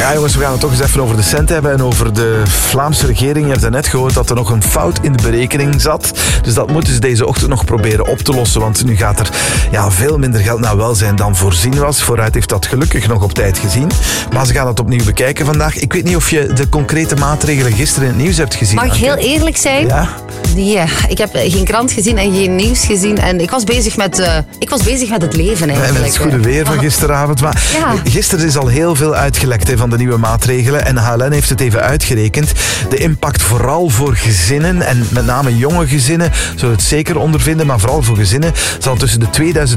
Ja jongens, we gaan het toch eens even over de cent hebben en over de Vlaamse regering. Je hebt net gehoord dat er nog een fout in de berekening zat. Dus dat moeten ze deze ochtend nog proberen op te lossen. Want nu gaat er veel minder geld naar welzijn dan voorzien was. Vooruit heeft dat gelukkig nog op tijd gezien. Maar ze gaan het opnieuw bekijken vandaag. Ik weet niet of je de concrete maatregelen gisteren in het nieuws hebt gezien. Mag ik heel eerlijk zijn? Ja? Nee, ik heb geen krant gezien en geen nieuws gezien. En ik was bezig met het leven eigenlijk. En het goede weer van gisteravond. Maar gisteren is al heel veel uitgelekt van de nieuwe maatregelen. En HLN heeft het even uitgerekend. De impact vooral voor gezinnen en met name jonge gezinnen zullen het zeker ondervinden. Maar vooral voor gezinnen zal tussen de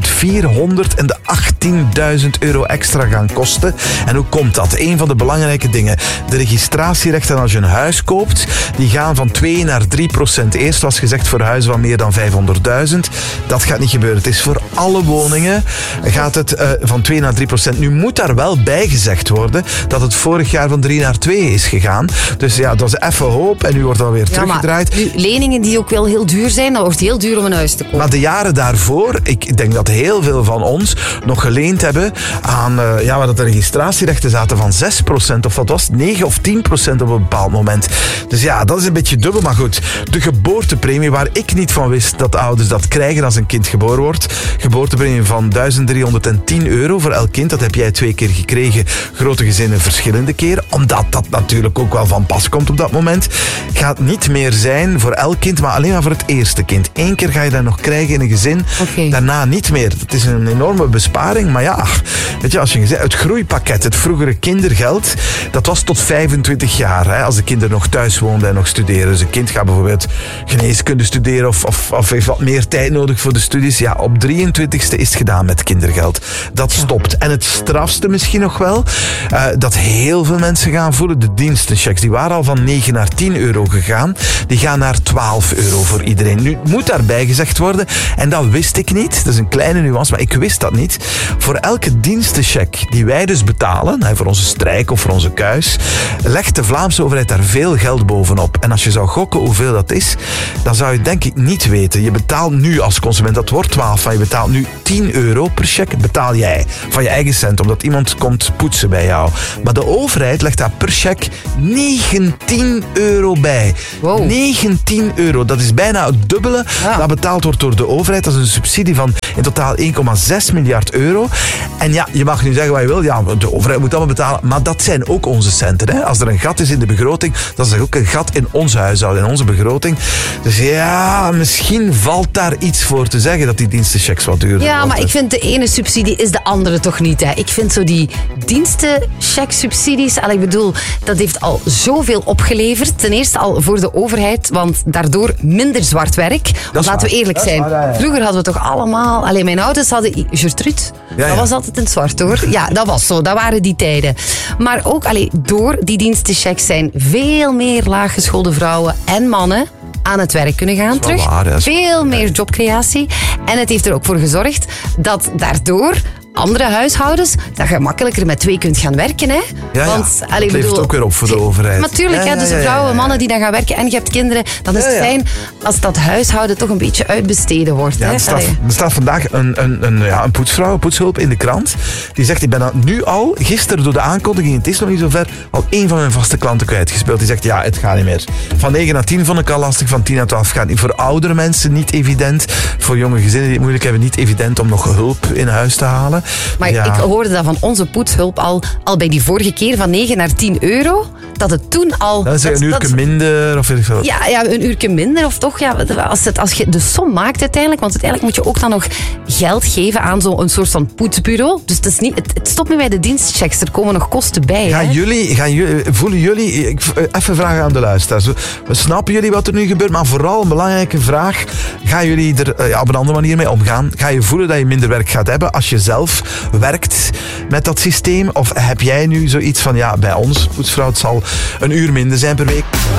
2.400 en de 18.000 euro extra gaan kosten. En hoe komt dat? Een van de belangrijke dingen. De registratierechten als je een huis koopt, die gaan van 2 naar 3%. Eerst was gezegd voor huizen van meer dan 500.000. Dat gaat niet gebeuren. Het is voor alle woningen gaat het van 2 naar 3%. Nu moet daar wel bij gezegd worden dat het vorig jaar van 3 naar 2 is gegaan. Dus ja, dat is even hoop en nu wordt dat weer teruggedraaid. Maar nu, leningen die ook wel heel duur zijn, dat wordt heel duur om een huis te kopen. Maar de jaren daarvoor, ik denk dat heel veel van ons nog geleend hebben aan waar dat de registratierechten zaten van 6% of wat was het, 9 of 10% op een bepaald moment. Dus ja, dat is een beetje dubbel. Maar goed, de geboortepremie, waar ik niet van wist dat ouders dat krijgen als een kind geboren wordt. Geboortepremie van 1.310 euro voor elk kind. Dat heb jij 2 keer gekregen. Grote gezinnen verschillende keren. Omdat dat natuurlijk ook wel van pas komt op dat moment. Gaat niet meer zijn voor elk kind, maar alleen maar voor het eerste kind. 1 keer ga je dat nog krijgen in een gezin. Okay. Daarna niet meer. Dat is een enorme besparing. Maar ja, weet je, als je gezegd, het groeipakket, het vroegere kindergeld, dat was tot 25 jaar. Hè, als de kinderen nog thuis woonden en nog studeren. Dus een kind gaat bijvoorbeeld geneeskunde studeren of heeft wat meer tijd nodig voor de studies. Ja, op 23e is het gedaan met kindergeld. Dat stopt. En het strafste misschien nog wel, dat heel veel mensen gaan voelen, de dienstenchecks, die waren al van 9 naar 10 euro gegaan. Die gaan naar 12 euro voor iedereen. Nu moet daarbij gezegd worden, en dat wist ik niet, dat is een kleine nuance, maar ik wist dat niet. Voor elke dienstencheck die wij dus betalen, voor onze strijk of voor onze kuis, legt de Vlaamse overheid daar veel geld bovenop. En als je zou gokken hoeveel dat is, dan zou je denk ik niet weten. Je betaalt nu als consument, dat wordt 12, maar je betaalt nu 10 euro per check, betaal jij van je eigen cent, omdat iemand komt poetsen bij jou. Maar de overheid legt daar per check 19 euro bij. Wow. 19 euro, dat is bijna het dubbele dat betaald wordt door de overheid. Dat is een subsidie van in totaal 1,6 miljard euro. En ja, je mag nu zeggen wat je wil, ja, de overheid moet allemaal betalen, maar dat zijn ook onze centen. Hè? Als er een gat is in de begroting, dan is er ook een gat in ons huishouden, in onze begroting. Dus ja, misschien valt daar iets voor te zeggen dat die dienstenchecks wat duurder worden. Ja, maar ik vind de ene subsidie is de andere toch niet. Hè. Ik vind zo die dienstencheck-subsidies, ik bedoel, dat heeft al zoveel opgeleverd. Ten eerste al voor de overheid, want daardoor minder zwart werk. Want laten we eerlijk zijn. Vroeger hadden we toch allemaal... mijn ouders hadden Gertrude. Dat was altijd in het zwart, hoor. Ja, dat was zo. Dat waren die tijden. Maar ook door die dienstenchecks zijn veel meer laaggeschoolde vrouwen en mannen aan het werk kunnen gaan terug. Veel meer jobcreatie. En het heeft er ook voor gezorgd dat daardoor andere huishoudens, dat je makkelijker met 2 kunt gaan werken. Hè? Want, dat levert ook weer op voor de overheid. Natuurlijk, dus vrouwen en mannen die dan gaan werken en je hebt kinderen, dan is het fijn als dat huishouden toch een beetje uitbesteden wordt. Ja, hè? Er staat vandaag een poetsvrouw, een poetshulp in de krant. Die zegt, ik ben nu al, gisteren door de aankondiging, het is nog niet zo ver, al 1 van mijn vaste klanten kwijtgespeeld. Die zegt, ja, het gaat niet meer. Van 9 naar 10 vond ik al lastig, van 10 naar 12 gaat niet. Voor oudere mensen niet evident. Voor jonge gezinnen die het moeilijk hebben, niet evident om nog hulp in huis te halen. Maar ik hoorde dat van onze poetshulp al bij die vorige keer van 9 naar 10 euro, dat het toen al... Dat is een uurtje minder of weet ik veel. Ja, een uurtje minder of toch. Ja, als je de som maakt uiteindelijk, want uiteindelijk moet je ook dan nog geld geven aan zo'n soort van poetsbureau. Dus het is niet, het stopt niet bij de dienstchecks, er komen nog kosten bij. Voelen jullie, even vragen aan de luisteraars, snappen jullie wat er nu gebeurt? Maar vooral een belangrijke vraag, gaan jullie er op een andere manier mee omgaan? Ga je voelen dat je minder werk gaat hebben als je zelf werkt met dat systeem? Of heb jij nu zoiets van, bij ons, poetsvrouw, het zal een uur minder zijn per week?